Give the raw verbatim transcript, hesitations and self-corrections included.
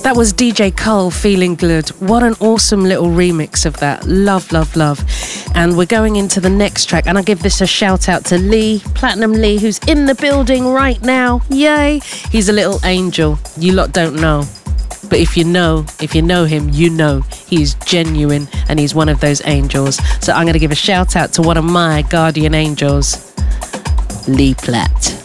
That was D J Cole, Feeling Good. What an awesome little remix of that. Love, love, love. And we're going into the next track, and I give this a shout out to Lee, Platinum Lee, who's in the building right now. Yay! He's a little angel. You lot don't know. But if you know, if you know him, you know he's genuine and he's one of those angels. So I'm going to give a shout out to one of my guardian angels, Lee Platt.